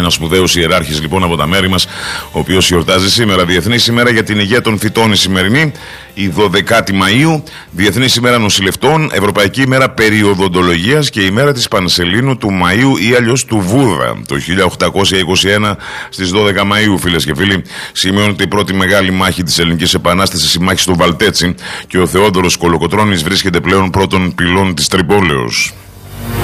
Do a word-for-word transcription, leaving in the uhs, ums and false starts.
ένας σπουδαίος ιεράρχης λοιπόν από τα μέρη μας, ο οποίος γιορτάζει σήμερα. Διεθνής ημέρα για την υγεία των φυτών η σημερινή, η δωδεκάτη Μαΐου. Διεθνής ημέρα νοσηλευτών, Ευρωπαϊκή ημέρα περιοδοντολογίας και ημέρα της Πανσελήνου του Μαΐου ή αλλιώς του Βούδα. Το χίλια οκτακόσια είκοσι ένα στις δώδεκα Μαΐου, φίλες και φίλοι, σημειώνεται η πρώτη μεγάλη μάχη της Ελληνικής Επανάστασης, η μάχη στο Βαλτέτσι, και ο Θεόδωρος Κολοκοτρώνης βρίσκεται πλέον πρώτον πυλών της Τρυπόλεως.